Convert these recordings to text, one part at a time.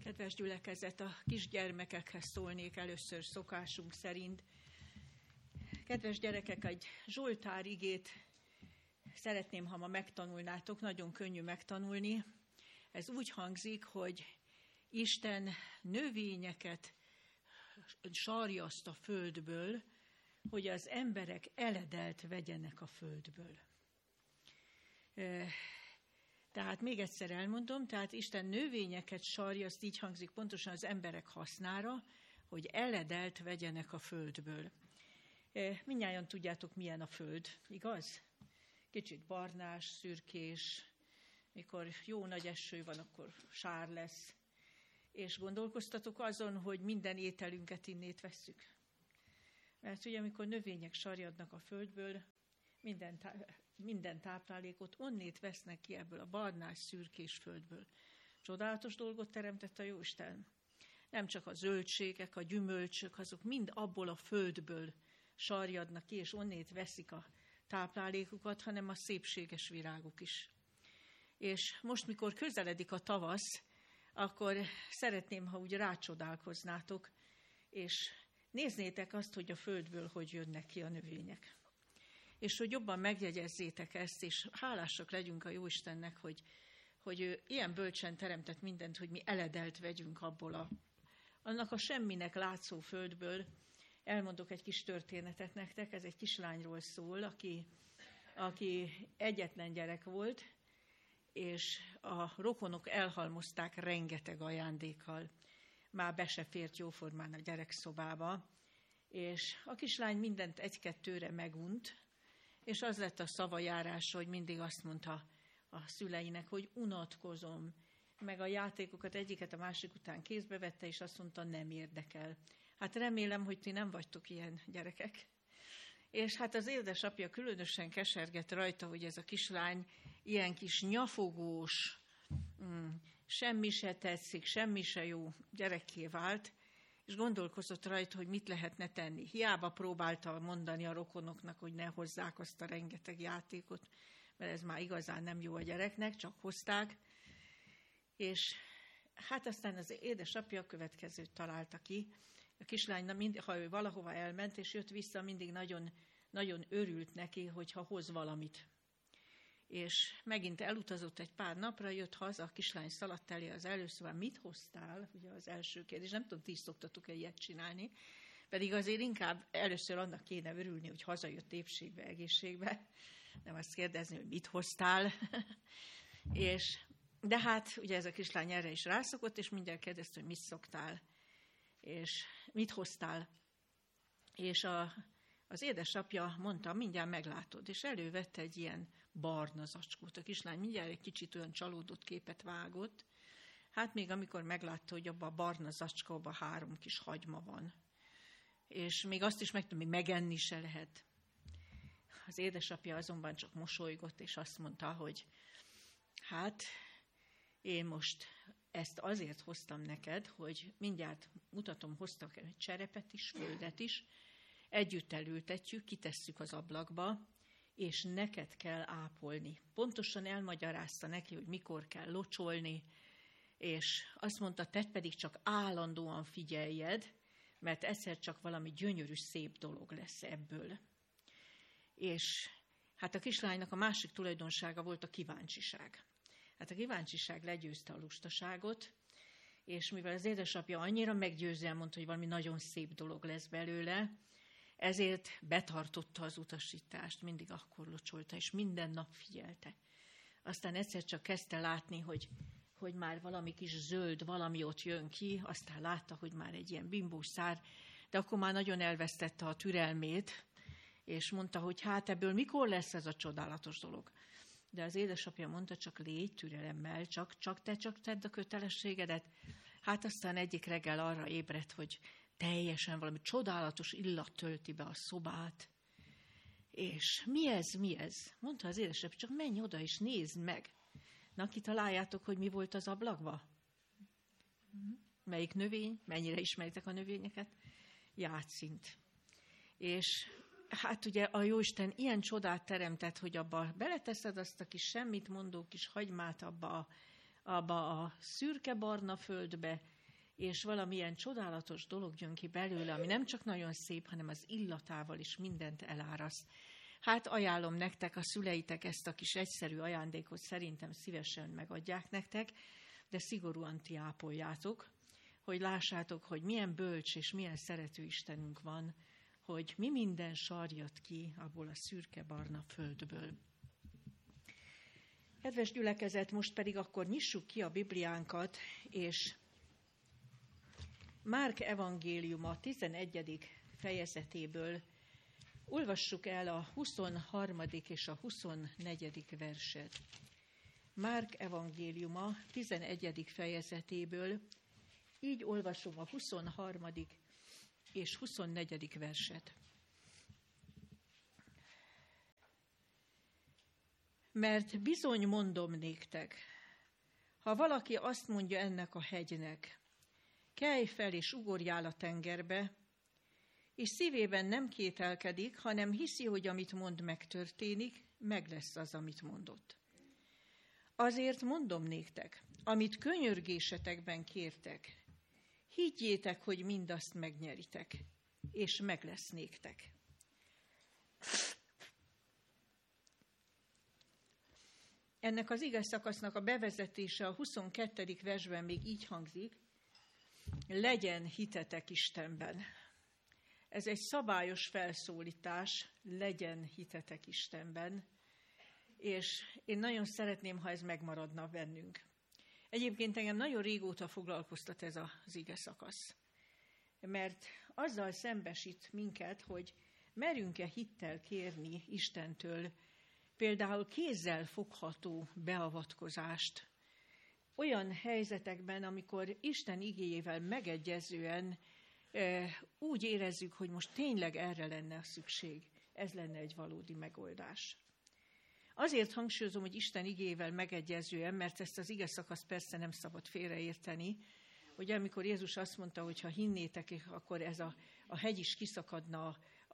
Kedves gyülekezet, a kisgyermekekhez szólnék először szokásunk szerint. Kedves gyerekek, egy Zsoltár igét szeretném, ha ma megtanulnátok, nagyon könnyű megtanulni. Ez úgy hangzik, hogy Isten növényeket sarjaszt a földből, hogy az emberek eledelt vegyenek a földből. Tehát még egyszer elmondom, tehát Isten növényeket sarjaszt, így hangzik pontosan az emberek hasznára, hogy eledelt vegyenek a földből. Mindnyájan tudjátok, milyen a föld, igaz? Kicsit barnás, szürkés, mikor jó nagy eső van, akkor sár lesz. És gondolkoztatok azon, hogy minden ételünket innét vesszük. Mert ugye, amikor növények sarjadnak a földből, minden táplálékot onnét vesznek ki ebből a barnás, szürkés földből. Csodálatos dolgot teremtett a Jóisten. Nem csak a zöldségek, a gyümölcsök, azok mind abból a földből sarjadnak ki, és onnét veszik a táplálékukat, hanem a szépséges virágok is. És most, mikor közeledik a tavasz, akkor szeretném, ha úgy rácsodálkoznátok, és néznétek azt, hogy a földből hogy jönnek ki a növények. És hogy jobban megjegyezzétek ezt, és hálásak legyünk a Jóistennek, hogy ő ilyen bölcsen teremtett mindent, hogy mi eledelt vegyünk abból annak a semminek látszó földből. Elmondok egy kis történetet nektek, ez egy kislányról szól, aki egyetlen gyerek volt, és a rokonok elhalmozták rengeteg ajándékkal. Már be se fért jóformán a gyerekszobába, és a kislány mindent egy-kettőre megunt, és az lett a szavajárása, hogy mindig azt mondta a szüleinek, hogy unatkozom, meg a játékokat egyiket a másik után kézbe vette, és azt mondta, nem érdekel. Hát remélem, hogy ti nem vagytok ilyen gyerekek. És hát az édesapja különösen kesergett rajta, hogy ez a kislány ilyen kis nyafogós, semmi se tetszik, semmi se jó gyerekké vált, és gondolkozott rajta, hogy mit lehetne tenni. Hiába próbálta mondani a rokonoknak, hogy ne hozzák azt a rengeteg játékot, mert ez már igazán nem jó a gyereknek, csak hozták. És hát aztán az édesapja a következőt találta ki. A kislány, ha ő valahova elment, és jött vissza, mindig nagyon, nagyon örült neki, hogyha hoz valamit. És megint elutazott egy pár napra, jött haza, a kislány szaladt elé az előszobán, mit hoztál? Ugye az első kérdés, nem tudom, ti is szoktatok-e ilyet csinálni, pedig azért inkább először annak kéne örülni, hogy hazajött épségbe, egészségbe, nem azt kérdezni, hogy mit hoztál. De hát ugye ez a kislány erre is rászokott, és mindjárt kérdezte, hogy mit szoktál, és mit hoztál. És az édesapja mondta, mindjárt meglátod, és elővette egy ilyen barna zacskót. A kislány mindjárt egy kicsit olyan csalódott képet vágott. Hát még amikor meglátta, hogy abban a barna zacskóban 3 kis hagyma van. És még azt is megtudta, hogy megenni se lehet. Az édesapja azonban csak mosolygott, és azt mondta, hogy hát én most ezt azért hoztam neked, hogy mindjárt mutatom, hoztak egy cserepet is, földet is, együtt elültetjük, kitesszük az ablakba, és neked kell ápolni. Pontosan elmagyarázta neki, hogy mikor kell locsolni, és azt mondta, te pedig csak állandóan figyeljed, mert egyszer csak valami gyönyörű, szép dolog lesz ebből. És hát a kislánynak a másik tulajdonsága volt a kíváncsiság. Hát a kíváncsiság legyőzte a lustaságot, és mivel az édesapja annyira meggyőzően mondta, hogy valami nagyon szép dolog lesz belőle, ezért betartotta az utasítást, mindig akkor locsolta, és minden nap figyelte. Aztán egyszer csak kezdte látni, hogy már valami kis zöld valami ott jön ki, aztán látta, hogy már egy ilyen bimbós szár, de akkor már nagyon elvesztette a türelmét, és mondta, hogy hát ebből mikor lesz ez a csodálatos dolog. De az édesapja mondta, csak légy türelemmel, csak tedd a kötelességedet. Hát aztán egyik reggel arra ébredt, hogy teljesen valami csodálatos illat tölti be a szobát. És mi ez? Mondta az édesapja, csak menj oda és nézd meg. Na, kitaláljátok, hogy mi volt az ablakba? Melyik növény? Mennyire ismeritek a növényeket? Játszint. És hát ugye a Jóisten ilyen csodát teremtett, hogy abba beleteszed azt a kis semmit mondó kis hagymát abba a szürke-barna földbe, és valamilyen csodálatos dolog jön ki belőle, ami nem csak nagyon szép, hanem az illatával is mindent eláraszt. Hát ajánlom nektek, a szüleitek ezt a kis egyszerű ajándékot szerintem szívesen megadják nektek, de szigorúan ti ápoljátok, hogy lássátok, hogy milyen bölcs és milyen szerető Istenünk van, hogy mi minden sarjad ki abból a szürke-barna földből. Kedves gyülekezet, most pedig akkor nyissuk ki a Bibliánkat, és Márk evangéliuma 11. fejezetéből olvassuk el a 23. és a 24. verset. Márk evangéliuma 11. fejezetéből, így olvasom a 23. és 24. verset. Mert bizony mondom néktek, ha valaki azt mondja ennek a hegynek, kelj fel és ugorjál a tengerbe, és szívében nem kételkedik, hanem hiszi, hogy amit mond megtörténik, meg lesz az, amit mondott. Azért mondom néktek, amit könyörgésetekben kértek, higgyétek, hogy mindazt megnyeritek, és meg lesz néktek. Ennek az ige szakasznak a bevezetése a 22. versben még így hangzik, legyen hitetek Istenben. Ez egy szabályos felszólítás, legyen hitetek Istenben, és én nagyon szeretném, ha ez megmaradna bennünk. Egyébként engem nagyon régóta foglalkoztat ez az ige szakasz, mert azzal szembesít minket, hogy merünk-e hittel kérni Istentől például kézzel fogható beavatkozást, olyan helyzetekben, amikor Isten igéjével megegyezően úgy érezzük, hogy most tényleg erre lenne a szükség, ez lenne egy valódi megoldás. Azért hangsúlyozom, hogy Isten igéjével megegyezően, mert ezt az ige szakaszt persze nem szabad félreérteni, hogy amikor Jézus azt mondta, hogy ha hinnétek, akkor ez a hegy is kiszakadna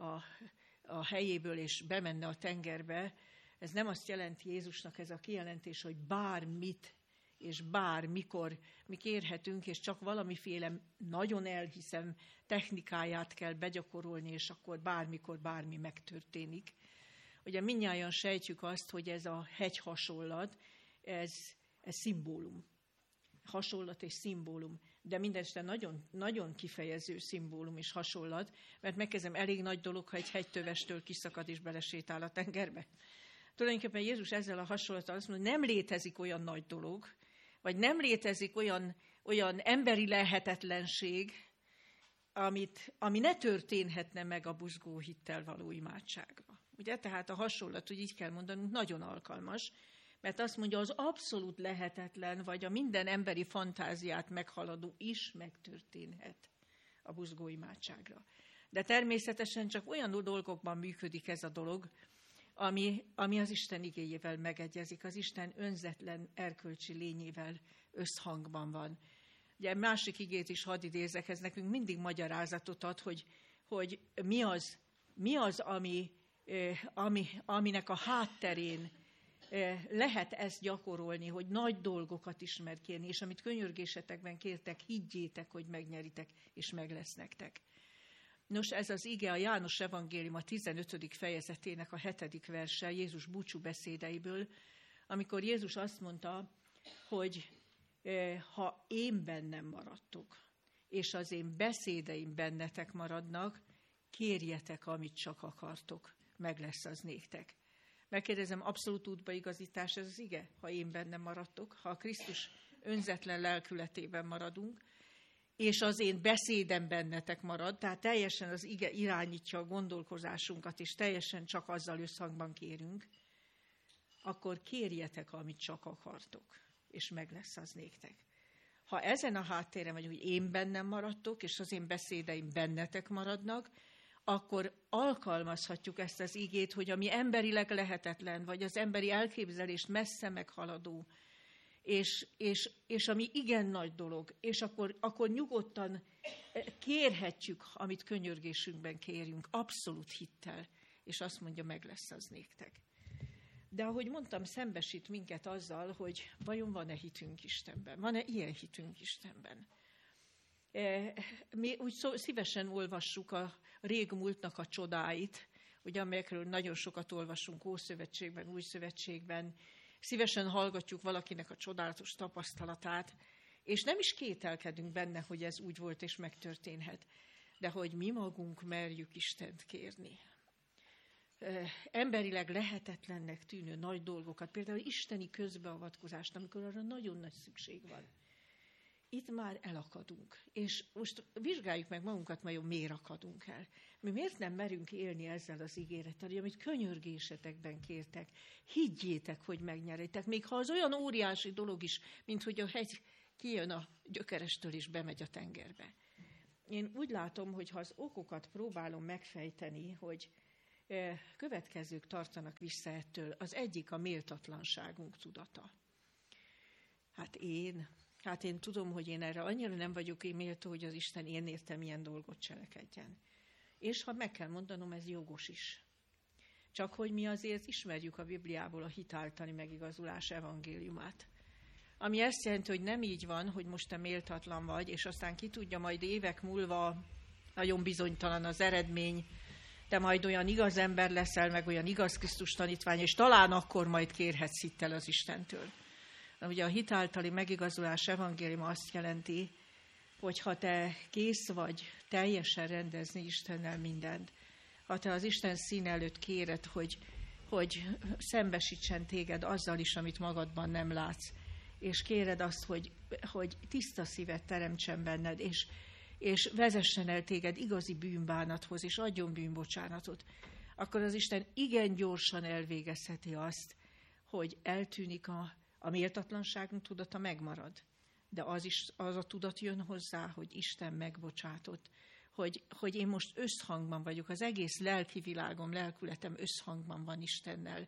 a helyéből és bemenne a tengerbe, ez nem azt jelenti Jézusnak ez a kijelentés, hogy bármit és bármikor mi kérhetünk, és csak valamiféle nagyon elhiszem technikáját kell begyakorolni, és akkor bármikor bármi megtörténik. Ugye mindnyájan sejtjük azt, hogy ez a hegy hasonlat, ez szimbólum. Hasonlat és szimbólum, de mindenesetre nagyon, nagyon kifejező szimbólum és hasonlat, mert megkezdem, elég nagy dolog, ha egy hegytövestől kiszakad és belesétál a tengerbe. Tulajdonképpen Jézus ezzel a hasonlattal azt mondja, hogy nem létezik olyan nagy dolog, vagy nem létezik olyan emberi lehetetlenség, ami ne történhetne meg a buzgó hittel való imádságra. Ugye? Tehát a hasonlat, hogy így kell mondanunk, nagyon alkalmas, mert azt mondja, az abszolút lehetetlen, vagy a minden emberi fantáziát meghaladó is megtörténhet a buzgó imádságra. De természetesen csak olyan dolgokban működik ez a dolog, ami az Isten igéjével megegyezik, az Isten önzetlen erkölcsi lényével összhangban van. Ugye másik igét is hadd idézek, ez nekünk mindig magyarázatot ad, hogy mi az aminek a hátterén lehet ezt gyakorolni, hogy nagy dolgokat ismer kérni, és amit könyörgésetekben kértek, higgyétek, hogy megnyeritek, és meg lesz nektek. Nos, ez az ige a János evangélium a 15. fejezetének a 7. verse Jézus búcsú beszédeiből, amikor Jézus azt mondta, hogy ha én bennem maradtok, és az én beszédeim bennetek maradnak, kérjetek, amit csak akartok, meg lesz az néktek. Megkérdezem, abszolút útbaigazítás ez az ige? Ha én bennem maradtok, ha a Krisztus önzetlen lelkületében maradunk, és az én beszédem bennetek marad, tehát teljesen az ige irányítja a gondolkozásunkat, és teljesen csak azzal összhangban kérünk, akkor kérjetek, amit csak akartok, és meg lesz az néktek. Ha ezen a háttéren vagy, hogy én bennem maradtok, és az én beszédeim bennetek maradnak, akkor alkalmazhatjuk ezt az igét, hogy ami emberileg lehetetlen, vagy az emberi elképzelést messze meghaladó, és ami igen nagy dolog, és akkor nyugodtan kérhetjük, amit könyörgésünkben kérjünk, abszolút hittel, és azt mondja, meg lesz az néktek. De ahogy mondtam, szembesít minket azzal, hogy vajon van-e hitünk Istenben, van-e ilyen hitünk Istenben. Mi úgy szívesen olvassuk a régmúltnak a csodáit, ugye, amelyekről nagyon sokat olvasunk Ószövetségben, Új Szövetségben, szívesen hallgatjuk valakinek a csodálatos tapasztalatát, és nem is kételkedünk benne, hogy ez úgy volt és megtörténhet, de hogy mi magunk merjük Istent kérni. Emberileg lehetetlennek tűnő nagy dolgokat, például isteni közbeavatkozást, amikor arra nagyon nagy szükség van. Itt már elakadunk. És most vizsgáljuk meg magunkat, vajon miért akadunk el. Mi miért nem merünk élni ezzel az ígérettel, hogy amit könyörgésetekben kértek, higgyétek, hogy megnyeritek, még ha az olyan óriási dolog is, mint hogy a hegy kijön a gyökerestől és bemegy a tengerbe. Én úgy látom, hogy ha az okokat próbálom megfejteni, hogy következők tartanak vissza ettől. Az egyik a méltatlanságunk tudata. Hát én tudom, hogy én erre annyira nem vagyok méltó, hogy az Isten én értem ilyen dolgot cselekedjen. És ha meg kell mondanom, ez jogos is. Csak hogy mi azért ismerjük a Bibliából a hit általi megigazulás evangéliumát. Ami azt jelenti, hogy nem így van, hogy most te méltatlan vagy, és aztán ki tudja, majd évek múlva nagyon bizonytalan az eredmény, te majd olyan igaz ember leszel, meg olyan igaz Krisztus tanítvány, és talán akkor majd kérhetsz hittel az Istentől. Ugye a hit általi megigazulás evangéliuma azt jelenti, hogy ha te kész vagy teljesen rendezni Istennel mindent, ha te az Isten színe előtt kéred, hogy szembesítsen téged azzal is, amit magadban nem látsz, és kéred azt, hogy tiszta szívet teremtsen benned, és vezessen el téged igazi bűnbánathoz, és adjon bűnbocsánatot, akkor az Isten igen gyorsan elvégezheti azt, hogy eltűnik a méltatlanságunk tudata, megmarad. De az a tudat jön hozzá, hogy Isten megbocsátott, hogy én most összhangban vagyok, az egész lelki világom, lelkületem összhangban van Istennel,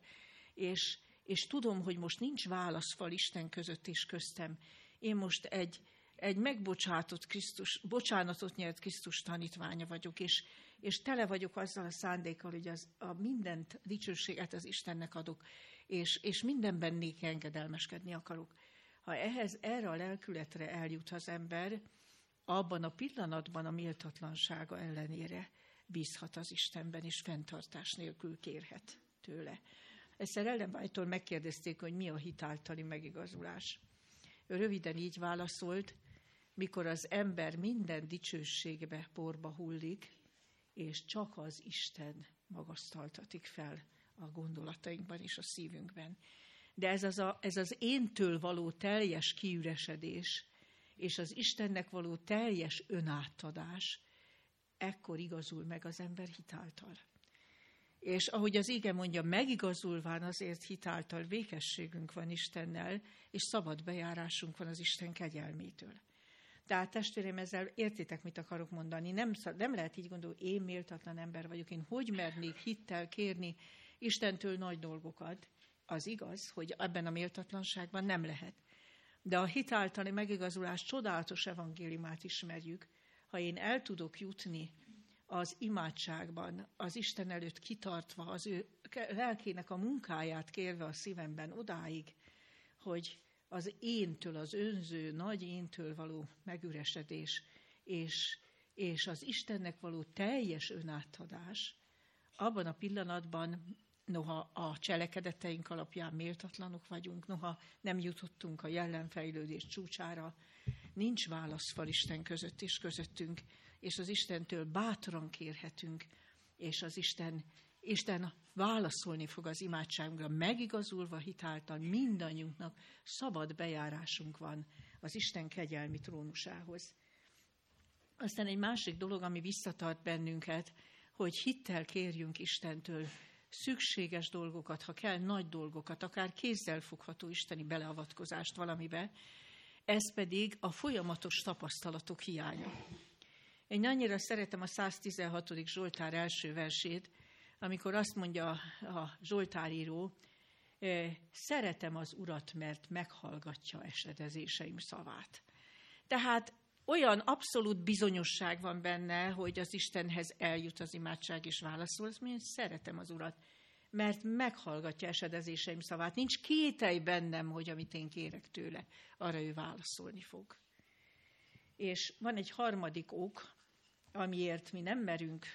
és tudom, hogy most nincs válaszfal Isten között és köztem. Én most egy megbocsátott Krisztus, bocsánatot nyert Krisztus tanítványa vagyok, és tele vagyok azzal a szándékkal, hogy a mindent, dicsőséget az Istennek adok, és mindenben néki engedelmeskedni akarok. Ha erre a lelkületre eljut az ember, abban a pillanatban a méltatlansága ellenére bízhat az Istenben, és fenntartás nélkül kérhet tőle. Egyszer Ellen White-tól megkérdezték, hogy mi a hit általi megigazulás. Ő röviden így válaszolt, mikor az ember minden dicsőségbe porba hullik, és csak az Isten magasztaltatik fel a gondolatainkban és a szívünkben. De ez az éntől való teljes kiüresedés, és az Istennek való teljes önátadás, ekkor igazul meg az ember hitáltal. És ahogy az ige mondja, megigazulván azért hitáltal békességünk van Istennel, és szabad bejárásunk van az Isten kegyelmétől. Tehát testvérem, ezzel értitek, mit akarok mondani. Nem lehet így gondolni, én méltatlan ember vagyok, én hogy mernék hittel kérni Istentől nagy dolgokat. Az igaz, hogy ebben a méltatlanságban nem lehet. De a hit általi megigazulás csodálatos evangéliumát ismerjük. Ha én el tudok jutni az imádságban, az Isten előtt kitartva, az ő lelkének a munkáját kérve a szívemben odáig, hogy az éntől, az önző, nagy éntől való megüresedés, és az Istennek való teljes önátadás, abban a pillanatban, noha a cselekedeteink alapján méltatlanok vagyunk, noha nem jutottunk a jelenfejlődés csúcsára, nincs válaszfal Isten között és közöttünk, és az Istentől bátran kérhetünk, és az Isten válaszolni fog az imádságunkra, megigazulva hitáltal mindannyiunknak szabad bejárásunk van az Isten kegyelmi trónusához. Aztán egy másik dolog, ami visszatart bennünket, hogy hittel kérjünk Istentől szükséges dolgokat, ha kell nagy dolgokat, akár kézzel fogható isteni beleavatkozást valamibe, ez pedig a folyamatos tapasztalatok hiánya. Én annyira szeretem a 116. Zsoltár első versét, amikor azt mondja a zsoltáríró, szeretem az Urat, mert meghallgatja esedezéseim szavát. Tehát olyan abszolút bizonyosság van benne, hogy az Istenhez eljut az imádság és válaszol, azt mondja, hogy szeretem az Urat, mert meghallgatja esedezéseim szavát. Nincs kételj bennem, hogy amit én kérek tőle, arra ő válaszolni fog. És van egy harmadik ok, amiért mi nem merünk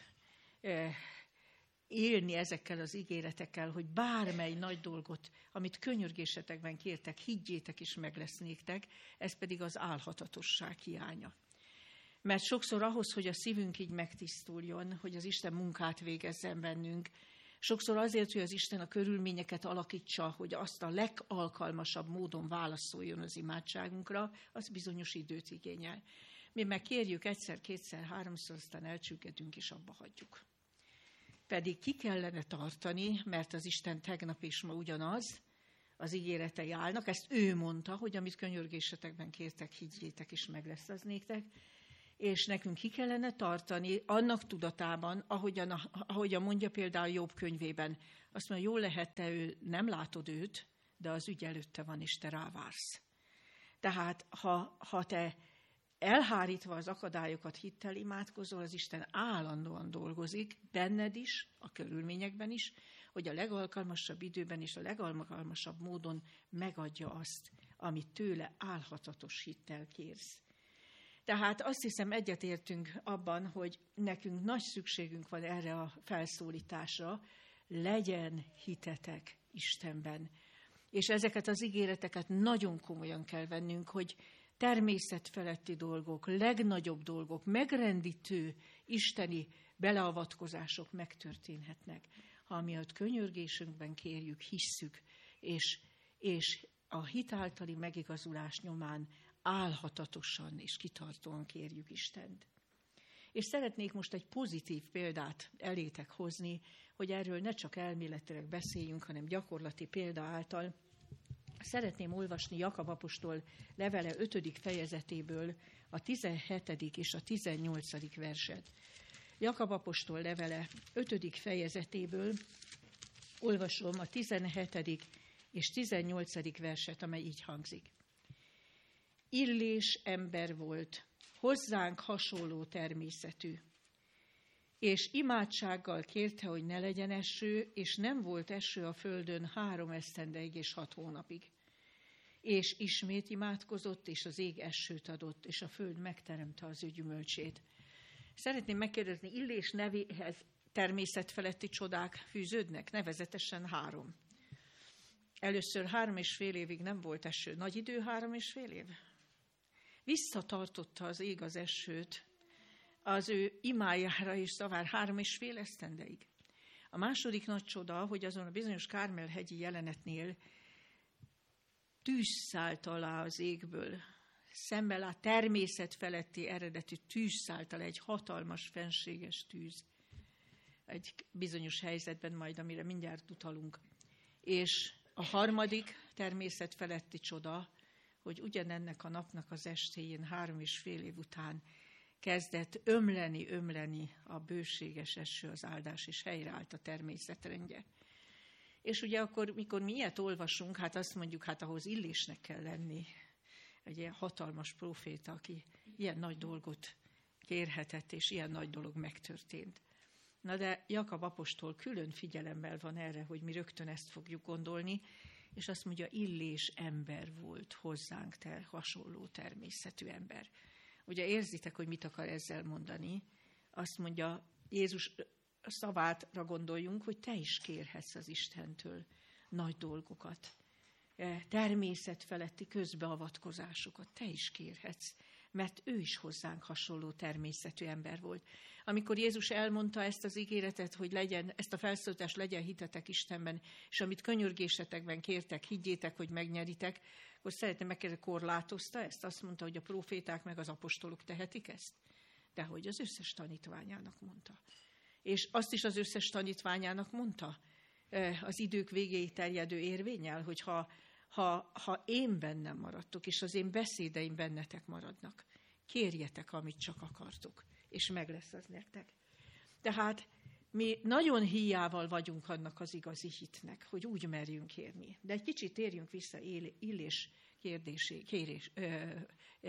élni ezekkel az ígéretekkel, hogy bármely nagy dolgot, amit könyörgésetekben kértek, higgyétek és meg lesz néktek, ez pedig az álhatatosság hiánya. Mert sokszor ahhoz, hogy a szívünk így megtisztuljon, hogy az Isten munkát végezzen bennünk, sokszor azért, hogy az Isten a körülményeket alakítsa, hogy azt a legalkalmasabb módon válaszoljon az imádságunkra, az bizonyos időt igényel. Mi meg kérjük egyszer, kétszer, háromszor, aztán elcsüggedünk és abba hagyjuk. Pedig ki kellene tartani, mert az Isten tegnap és ma ugyanaz, az ígéretei állnak, ezt ő mondta, hogy amit könyörgésetekben kértek, higgyétek és meg lesz az néktek, és nekünk ki kellene tartani annak tudatában, ahogyan mondja például Jobb könyvében. Azt mondja, jól lehet, te nem látod őt, de az ügy előtte van, és te rávársz. Tehát, ha te elhárítva az akadályokat hittel imádkozol, az Isten állandóan dolgozik, benned is, a körülményekben is, hogy a legalkalmasabb időben és a legalkalmasabb módon megadja azt, amit tőle álhatatos hittel kérsz. Tehát azt hiszem, egyetértünk abban, hogy nekünk nagy szükségünk van erre a felszólításra, legyen hitetek Istenben. És ezeket az ígéreteket nagyon komolyan kell vennünk, hogy természetfeletti dolgok, legnagyobb dolgok, megrendítő isteni beleavatkozások megtörténhetnek, ha amiatt könyörgésünkben kérjük, hisszük, és a hit általi megigazulás nyomán álhatatosan és kitartóan kérjük Istent. És szeretnék most egy pozitív példát elétek hozni, hogy erről ne csak elméletileg beszéljünk, hanem gyakorlati példa által. Szeretném olvasni Jakab apostol levele 5. fejezetéből a 17. és a 18. verset. Jakab apostol levele 5. fejezetéből olvasom a 17. és 18. verset, amely így hangzik. Illés ember volt, hozzánk hasonló természetű, és imádsággal kérte, hogy ne legyen eső, és nem volt eső a földön 3 esztendeig és 6 hónapig. És ismét imádkozott, és az ég esőt adott, és a föld megteremte az ő gyümölcsét. Szeretném megkérdezni, Illés nevéhez természetfeletti csodák fűződnek? Nevezetesen 3. Először 3,5 évig nem volt eső. Nagy idő 3,5 év? Visszatartotta az ég az esőt az ő imájára és szavár 3,5 esztendeig. A második nagy csoda, hogy azon a bizonyos Kármel-hegyi jelenetnél tűz szállt alá az égből. Szemmel a természet feletti eredetű tűz szállt alá, egy hatalmas, fenséges tűz. Egy bizonyos helyzetben majd, amire mindjárt utalunk. És a harmadik természet feletti csoda, hogy ugyanennek a napnak az estéjén 3,5 év után kezdett ömleni a bőséges eső, az áldás, és helyreállt a természetrendje. És ugye akkor, mikor mi ilyet olvasunk, hát azt mondjuk, hát ahhoz Illésnek kell lenni, egy ilyen hatalmas próféta, aki ilyen nagy dolgot kérhetett, és ilyen nagy dolog megtörtént. Na de Jakab apostol külön figyelemmel van erre, hogy mi rögtön ezt fogjuk gondolni, és azt mondja, Illés ember volt hozzánk, hasonló természetű ember. Ugye érzitek, hogy mit akar ezzel mondani? Azt mondja, Jézus szavátra gondoljunk, hogy te is kérhetsz az Istentől nagy dolgokat. Természetfeletti közbeavatkozásokat te is kérhetsz, mert ő is hozzánk hasonló természetű ember volt. Amikor Jézus elmondta ezt az ígéretet, hogy legyen, ezt a felszólítást, legyen hitetek Istenben, és amit könyörgésetekben kértek, higgyétek, hogy megnyeritek, akkor szeretném megkérdezni, korlátozta ezt? Azt mondta, hogy a próféták meg az apostolok tehetik ezt? De hogy az összes tanítványának mondta. És azt is az összes tanítványának mondta, az idők végéig terjedő érvénnyel, hogy ha én bennem maradtok, és az én beszédeim bennetek maradnak, kérjetek, amit csak akartok, és meg lesz az nektek. Tehát mi nagyon híjával vagyunk annak az igazi hitnek, hogy úgy merjünk kérni. De egy kicsit térjünk vissza Illés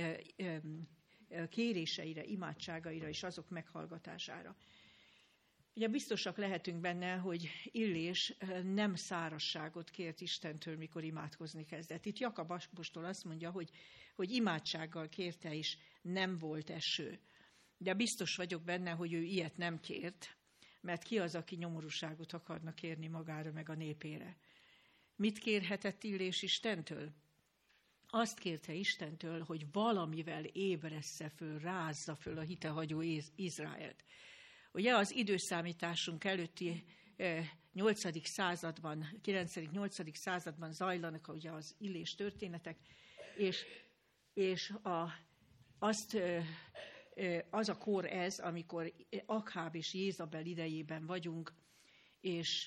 kéréseire, imádságaira és azok meghallgatására. Ugye biztosak lehetünk benne, hogy Illés nem szárazságot kért Istentől, mikor imádkozni kezdett. Itt Jakab apostol azt mondja, hogy imádsággal kérte, és nem volt eső. De biztos vagyok benne, hogy ő ilyet nem kért, mert ki az, aki nyomorúságot akarna kérni magára meg a népére. Mit kérhetett Illés Istentől? Azt kérte Istentől, hogy valamivel ébressze föl, rázza föl a hitehagyó Izraelt. Ugye az időszámításunk előtti 8. században, 9.-8. században zajlanak ugye az Illés történetek, és az a kor ez, amikor Akháb és Jézabel idejében vagyunk, és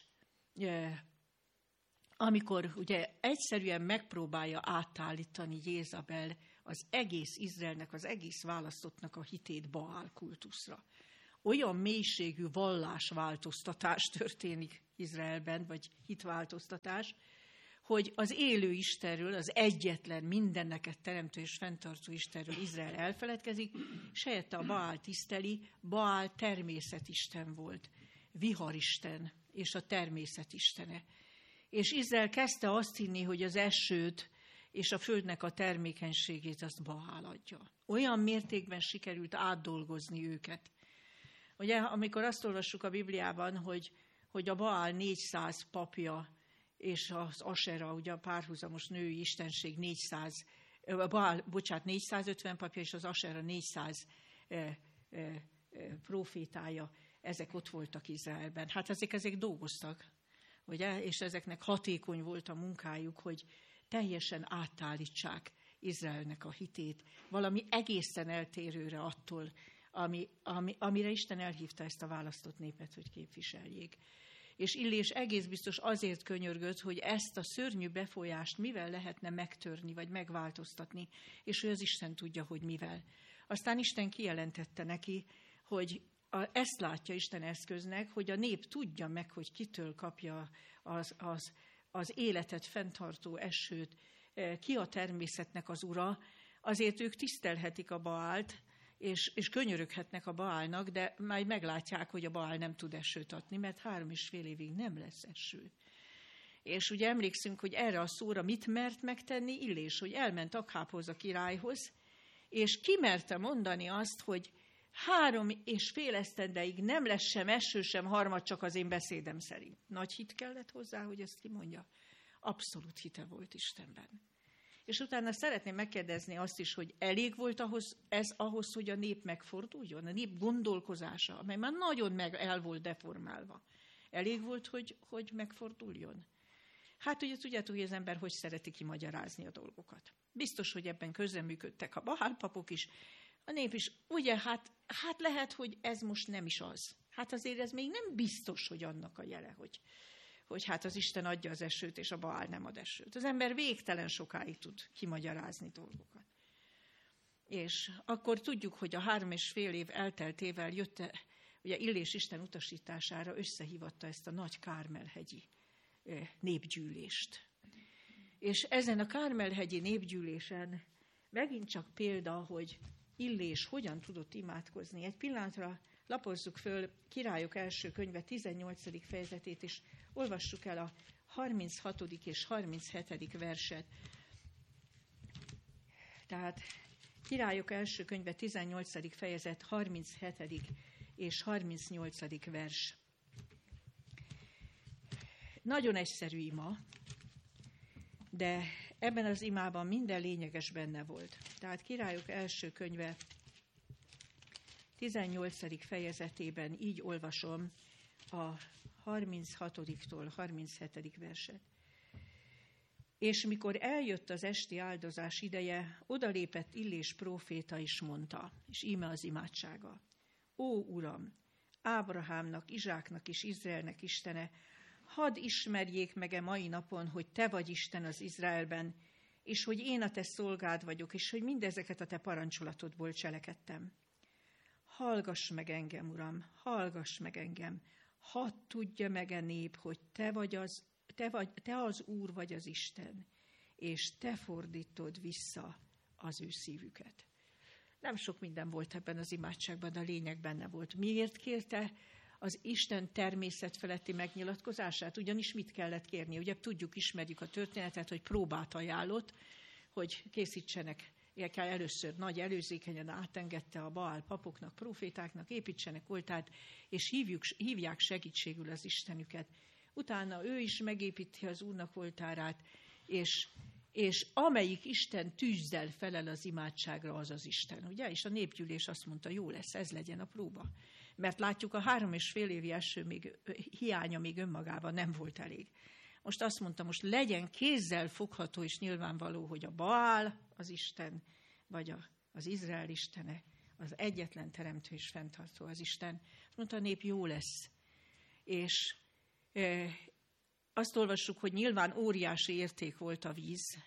amikor ugye egyszerűen megpróbálja átállítani Jézabel az egész Izraelnek, az egész választottnak a hitét Baál kultuszra. Olyan mélységű vallásváltoztatás történik Izraelben, vagy hitváltoztatás, hogy az élő Istenről, az egyetlen mindenneket teremtő és fenntartó Istenről Izrael elfeledkezik, és helyette a Baál tiszteli. Baál természetisten volt, viharisten és a természet istene. És Izrael kezdte azt hinni, hogy az esőt és a földnek a termékenységét azt Baál adja. Olyan mértékben sikerült átdolgozni őket. Ugye, amikor azt olvassuk a Bibliában, hogy a Baál 400 papja, és az Asera, ugye a párhuzamos női istenség 450 papja, és az Asera 400 profétája, ezek ott voltak Izraelben. Hát ezek dolgoztak, ugye? És ezeknek hatékony volt a munkájuk, hogy teljesen átállítsák Izraelnek a hitét, valami egészen eltérőre attól, amire Isten elhívta ezt a választott népet, hogy képviseljék. És Illés egész biztos azért könyörgött, hogy ezt a szörnyű befolyást mivel lehetne megtörni, vagy megváltoztatni, és hogy az Isten tudja, hogy mivel. Aztán Isten kijelentette neki, hogy ezt látja Isten eszköznek, hogy a nép tudja meg, hogy kitől kapja az életet fenntartó esőt, ki a természetnek az ura, azért ők tisztelhetik a Baált, és könyöröghetnek a Baálnak, de majd meglátják, hogy a Baál nem tud esőt adni, mert 3,5 évig nem lesz eső. És ugye emlékszünk, hogy erre a szóra mit mert megtenni Illés, hogy elment Akhábhoz, a királyhoz, és kimerte mondani azt, hogy 3,5 esztendeig nem lesz sem eső, sem harmad, csak az én beszédem szerint. Nagy hit kellett hozzá, hogy ezt kimondja. Abszolút hite volt Istenben. És utána szeretném megkérdezni azt is, hogy elég volt ahhoz, hogy a nép megforduljon, a nép gondolkozása, amely már nagyon el volt deformálva. Elég volt, hogy megforduljon? Hát ugye tudjátok, hogy az ember hogy szereti kimagyarázni a dolgokat. Biztos, hogy ebben közreműködtek a Baál papok is, a nép is. Ugye, hát lehet, hogy ez most nem is az. Hát azért ez még nem biztos, hogy annak a jele, hogy hát az Isten adja az esőt, és a Baál nem ad esőt. Az ember végtelen sokáig tud kimagyarázni dolgokat. És akkor tudjuk, hogy a 3,5 év elteltével jött, ugye Illés Isten utasítására összehívatta ezt a nagy Kármel-hegyi népgyűlést. És ezen a Kármel-hegyi népgyűlésen megint csak példa, hogy Illés hogyan tudott imádkozni. Egy pillanatra lapozzuk föl Királyok első könyve 18. fejezetét, és olvassuk el a 36. és 37. verset. Tehát Királyok első könyve 18. fejezet 37. és 38. vers. Nagyon egyszerű ima, de ebben az imában minden lényeges benne volt. Tehát Királyok első könyve 18. fejezetében így olvasom a 36-tól 37. verset. És mikor eljött az esti áldozás ideje, odalépett Illés próféta is mondta, és íme az imádsága. Ó, Uram, Ábrahámnak, Izsáknak és Izraelnek Istene, hadd ismerjék meg mai napon, hogy te vagy Isten az Izraelben, és hogy én a te szolgád vagyok, és hogy mindezeket a te parancsolatodból cselekedtem. Hallgass meg engem, Uram, hallgass meg engem, hadd tudja meg a nép, hogy te az Úr vagy az Isten, és te fordítod vissza az ő szívüket. Nem sok minden volt ebben az imádságban, de a lényeg benne volt. Miért kérte az Isten természet feletti megnyilatkozását, ugyanis mit kellett kérni? Ugye tudjuk, ismerjük a történetet, hogy próbát ajánlott, hogy készítsenek, kell először nagy előzékenyen átengedte a Baál papoknak, profétáknak, építsenek oltárt, és hívják segítségül az Istenüket. Utána ő is megépíti az Úrnak oltárát, és amelyik Isten tűzzel felel az imádságra, az az Isten, ugye? És a népgyűlés azt mondta, jó lesz, ez legyen a próba. Mert látjuk, a 3,5 évi eső hiánya még önmagában nem volt elég. Most azt mondta, most legyen kézzel fogható és nyilvánvaló, hogy a Baál az Isten, vagy az Izrael istene, az egyetlen teremtő és fenntartó az Isten. Azt mondta, a nép, jó lesz. És azt olvassuk, hogy nyilván óriási érték volt a víz.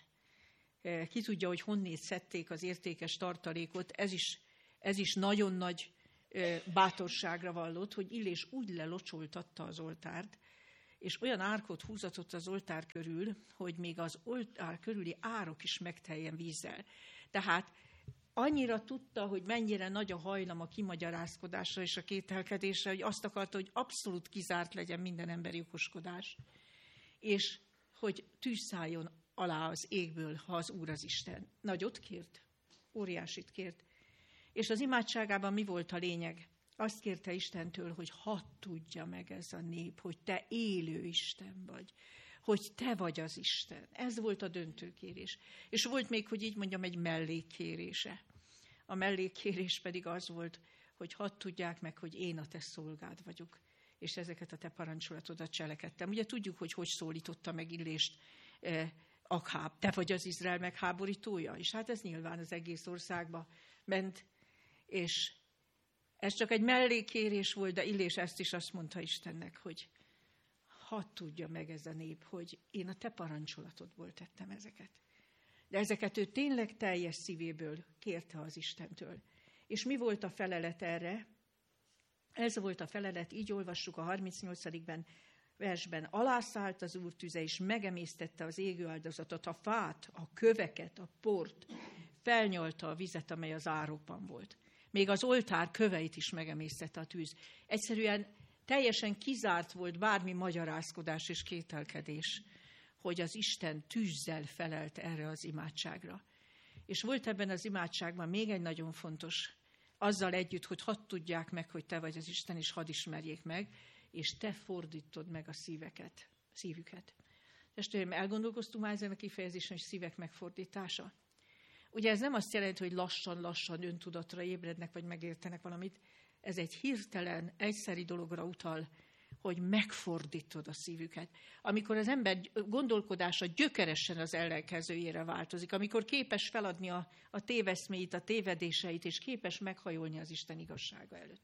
Ki tudja, hogy honnét szedték az értékes tartalékot. Ez is nagyon nagy bátorságra vallott, hogy Illés úgy lelocsoltatta az oltárt, és olyan árkot húzatott az oltár körül, hogy még az oltár körüli árok is megteljen vízzel. Tehát annyira tudta, hogy mennyire nagy a hajlam a kimagyarázkodásra és a kételkedésre, hogy azt akarta, hogy abszolút kizárt legyen minden emberi okoskodás, és hogy tűz szálljon alá az égből, ha az Úr az Isten. Nagyot kért, óriásit kért. És az imádságában mi volt a lényeg? Azt kérte Istentől, hogy hadd tudja meg ez a nép, hogy te élő Isten vagy, hogy te vagy az Isten. Ez volt a döntőkérés. És volt még, hogy így mondjam, egy mellékkérése. A mellékkérés pedig az volt, hogy hadd tudják meg, hogy én a te szolgád vagyok, és ezeket a te parancsolatodat cselekedtem. Ugye tudjuk, hogy szólította meg Illést Akháb, te vagy az Izrael megháborítója, és hát ez nyilván az egész országba ment, és ez csak egy mellékkérés volt, de Illés ezt is azt mondta Istennek, hogy hadd tudja meg ez a nép, hogy én a te parancsolatodból tettem ezeket. De ezeket ő tényleg teljes szívéből kérte az Istentől. És mi volt a felelet erre? Ez volt a felelet, így olvassuk a 38. versben. Alászállt az Úr tüze, és megemésztette az égő áldozatot, a fát, a köveket, a port, felnyalta a vizet, amely az árokban volt. Még az oltár köveit is megemésztette a tűz. Egyszerűen teljesen kizárt volt bármi magyarázkodás és kételkedés, hogy az Isten tűzzel felelt erre az imádságra. És volt ebben az imádságban még egy nagyon fontos, azzal együtt, hogy hadd tudják meg, hogy te vagy az Isten, és hadd ismerjék meg, és te fordítod meg a szívüket. Testvéreim, elgondolkoztunk már ezen a kifejezésen, hogy szívek megfordítása? Ugye ez nem azt jelenti, hogy lassan öntudatra ébrednek, vagy megértenek valamit. Ez egy hirtelen, egyszeri dologra utal, hogy megfordítod a szívüket. Amikor az ember gondolkodása gyökeresen az ellenkezőjére változik, amikor képes feladni a téveszméit, a tévedéseit, és képes meghajolni az Isten igazsága előtt.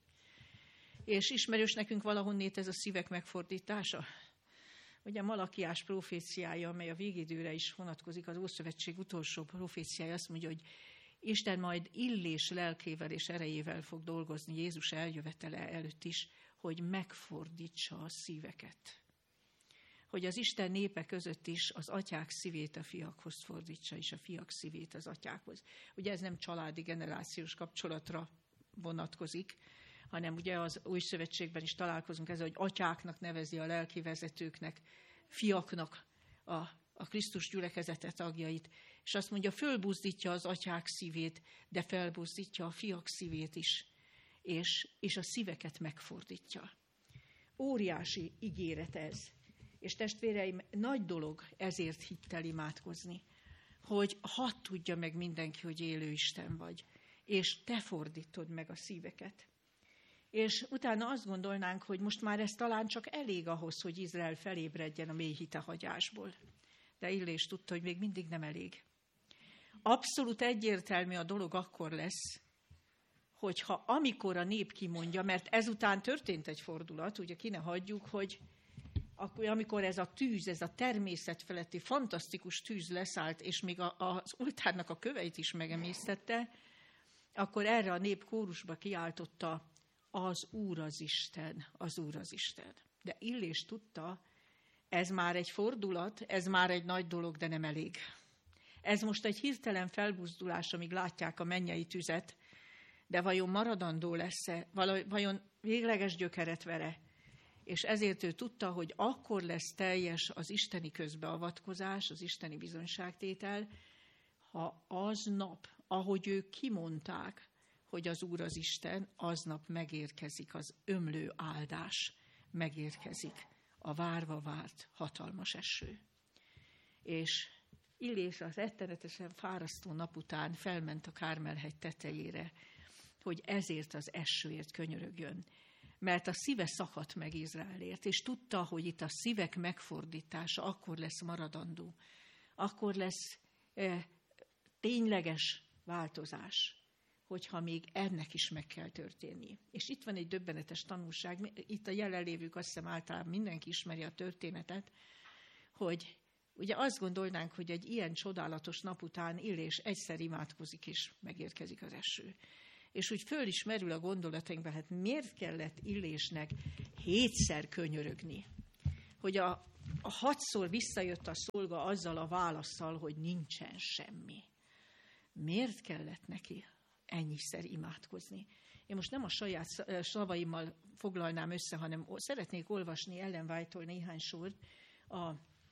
És ismerős nekünk valahonnét ez a szívek megfordítása? Ugye Malakiás proféciája, amely a végidőre is vonatkozik, az Ószövetség utolsó proféciája azt mondja, hogy Isten majd Illés lelkével és erejével fog dolgozni Jézus eljövetele előtt is, hogy megfordítsa a szíveket. Hogy az Isten népe között is az atyák szívét a fiakhoz fordítsa, és a fiak szívét az atyákhoz. Ugye ez nem családi generációs kapcsolatra vonatkozik, hanem ugye az Új Szövetségben is találkozunk ezzel, hogy atyáknak nevezi a lelki vezetőknek, fiaknak a Krisztus gyülekezete tagjait. És azt mondja, fölbuzdítja az atyák szívét, de felbuzdítja a fiak szívét is, és a szíveket megfordítja. Óriási ígéret ez. És testvéreim, nagy dolog ezért hittel imádkozni, hogy hadd tudja meg mindenki, hogy élő Isten vagy, és te fordítod meg a szíveket. És utána azt gondolnánk, hogy most már ez talán csak elég ahhoz, hogy Izrael felébredjen a mély hitehagyásból. De Illés tudta, hogy még mindig nem elég. Abszolút egyértelmű a dolog akkor lesz, hogyha amikor a nép kimondja, mert ezután történt egy fordulat, ugye ki ne hagyjuk, hogy amikor ez a tűz, ez a természet feletti fantasztikus tűz leszállt, és még az oltárnak a köveit is megemésztette, akkor erre a nép kórusba kiáltotta, az Úr az Isten, az Úr az Isten. De Illés tudta, ez már egy fordulat, ez már egy nagy dolog, de nem elég. Ez most egy hirtelen felbuzdulás, amíg látják a mennyei tüzet, de vajon maradandó lesz-e, vajon végleges gyökeret vere, és ezért ő tudta, hogy akkor lesz teljes az isteni közbeavatkozás, az isteni bizonyságtétel, ha aznap, ahogy ők kimondták, hogy az Úr az Isten, aznap megérkezik az ömlő áldás, megérkezik a várva várt hatalmas eső. És Illés az rettenetesen fárasztó nap után felment a Kármel-hegy tetejére, hogy ezért az esőért könyörögjön. Mert a szíve szakadt meg Izraelért, és tudta, hogy itt a szívek megfordítása akkor lesz maradandó, akkor lesz tényleges változás, hogyha még ennek is meg kell történni. És itt van egy döbbenetes tanulság, itt a jelenlévők, azt hiszem általában mindenki ismeri a történetet, hogy ugye azt gondolnánk, hogy egy ilyen csodálatos nap után Illés egyszer imádkozik, és megérkezik az eső. És úgy föl is merül a gondolatainkba, hát miért kellett Illésnek 7-szer könyörögni, hogy a 6-szor visszajött a szolga azzal a válasszal, hogy nincsen semmi. Miért kellett neki ennyiszer imádkozni? Én most nem a saját szavaimmal foglalnám össze, hanem szeretnék olvasni Ellen White-tól néhány sort a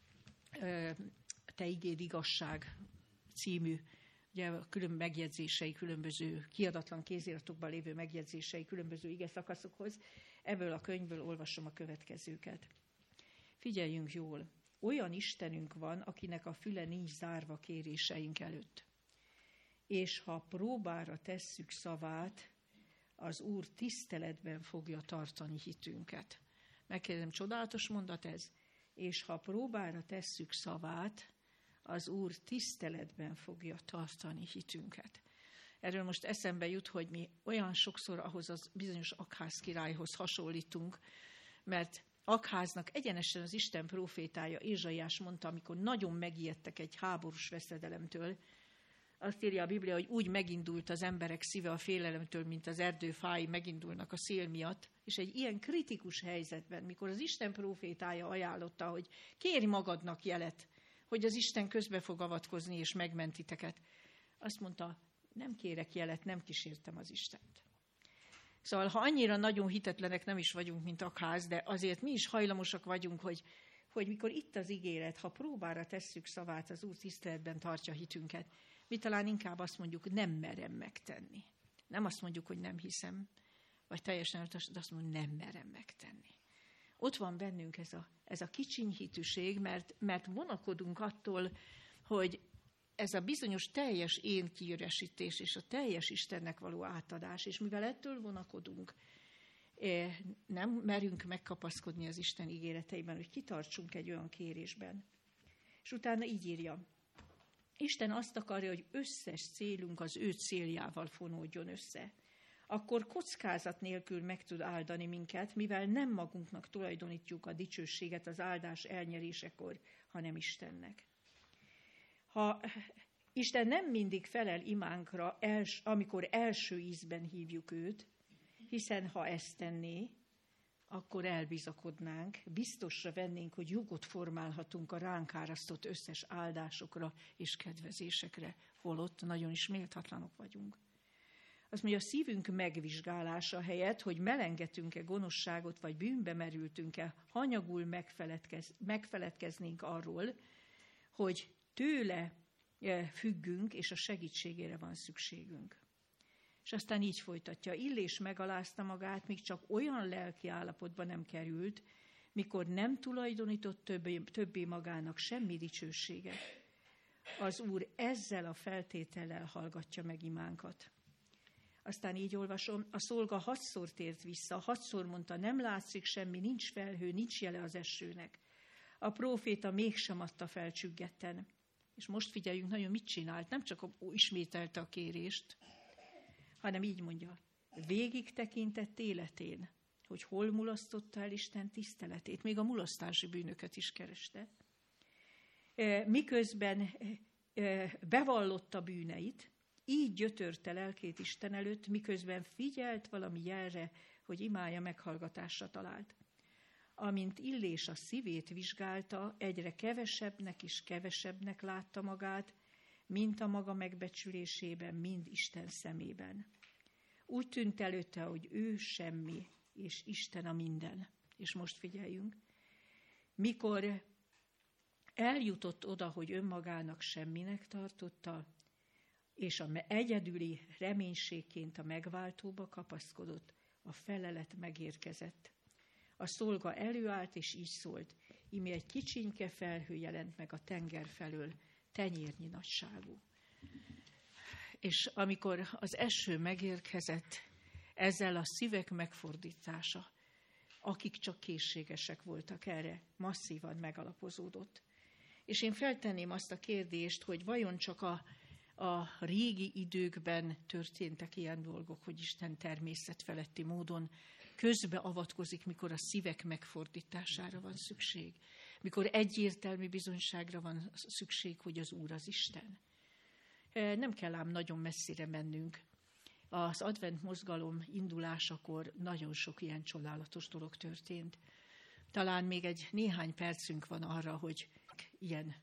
Te igéd igazság című, ugye a különböző megjegyzései, különböző kiadatlan kéziratokban lévő megjegyzései különböző ige szakaszokhoz. Ebből a könyvből olvasom a következőket. Figyeljünk jól, olyan Istenünk van, akinek a füle nincs zárva kéréseink előtt. És ha próbára tesszük szavát, az Úr tiszteletben fogja tartani hitünket. Megkérdezem, csodálatos mondat ez? És ha próbára tesszük szavát, az Úr tiszteletben fogja tartani hitünket. Erről most eszembe jut, hogy mi olyan sokszor ahhoz az bizonyos Akház királyhoz hasonlítunk, mert Akháznak egyenesen az Isten prófétája Ézsaiás mondta, amikor nagyon megijedtek egy háborús veszedelemtől, azt írja a Biblia, hogy úgy megindult az emberek szíve a félelemtől, mint az erdőfái megindulnak a szél miatt, és egy ilyen kritikus helyzetben, mikor az Isten prófétája ajánlotta, hogy kérj magadnak jelet, hogy az Isten közbe fog avatkozni és megment titeket, azt mondta, nem kérek jelet, nem kísértem az Istent. Szóval, ha annyira nagyon hitetlenek nem is vagyunk, mint Akház, de azért mi is hajlamosak vagyunk, hogy mikor itt az ígéret, ha próbára tesszük szavát, az Úr tiszteletben tartja hitünket, mi talán inkább azt mondjuk, nem merem megtenni. Nem azt mondjuk, hogy nem hiszem, vagy teljesen de azt mondjuk, nem merem megtenni. Ott van bennünk ez a kicsiny hitűség, mert vonakodunk attól, hogy ez a bizonyos teljes én kiüresítés és a teljes Istennek való átadás, és mivel ettől vonakodunk, nem merünk megkapaszkodni az Isten ígéreteiben, hogy kitartsunk egy olyan kérésben. És utána így írja, Isten azt akarja, hogy összes célunk az ő céljával fonódjon össze. Akkor kockázat nélkül meg tud áldani minket, mivel nem magunknak tulajdonítjuk a dicsőséget az áldás elnyerésekor, hanem Istennek. Ha Isten nem mindig felel imánkra, amikor első ízben hívjuk őt, hiszen ha ezt tenné, akkor elbizakodnánk, biztosra vennénk, hogy jogot formálhatunk a ránk árasztott összes áldásokra és kedvezésekre, holott nagyon is méltatlanok vagyunk. Azt mondja, a szívünk megvizsgálása helyett, hogy melengetünk-e gonoszságot, vagy bűnbe merültünk-e, hanyagul megfeledkeznénk arról, hogy tőle függünk, és a segítségére van szükségünk. És aztán így folytatja, Illés megalázta magát, míg csak olyan lelki állapotba nem került, mikor nem tulajdonított többé magának semmi dicsőséget. Az Úr ezzel a feltétellel hallgatja meg imánkat. Aztán így olvasom, a szolga 6-szor tért vissza, 6-szor mondta, nem látszik semmi, nincs felhő, nincs jele az esőnek. A próféta mégsem adta fel csüggetten. És most figyeljünk nagyon, mit csinált, nem csak ismételte a kérést, hanem így mondja, végig tekintett életén, hogy hol mulasztotta el Isten tiszteletét, még a mulasztási bűnöket is kereste. Miközben bevallotta bűneit, így gyötörte lelkét Isten előtt, miközben figyelt valami jelre, hogy imája meghallgatásra talált. Amint Illés a szívét vizsgálta, egyre kevesebbnek és kevesebbnek látta magát, mint a maga megbecsülésében, mind Isten szemében. Úgy tűnt előtte, hogy ő semmi, és Isten a minden. és most figyeljünk, mikor eljutott oda, hogy önmagának semminek tartotta, és egyedüli reménységként a megváltóba kapaszkodott, a felelet megérkezett. A szolga előállt, és így szólt, íme egy kicsinke felhő jelent meg a tenger felől, tenyérnyi nagyságú. És amikor az eső megérkezett, ezzel a szívek megfordítása, akik csak készségesek voltak erre, masszívan megalapozódott. És én feltenném azt a kérdést, hogy vajon csak a régi időkben történtek ilyen dolgok, hogy Isten természetfeletti módon közbeavatkozik, mikor a szívek megfordítására van szükség, mikor egyértelmű bizonyságra van szükség, hogy az Úr az Isten. Nem kell ám nagyon messzire mennünk. Az advent mozgalom indulásakor nagyon sok ilyen csodálatos dolog történt. Talán még néhány percünk van arra, hogy ilyen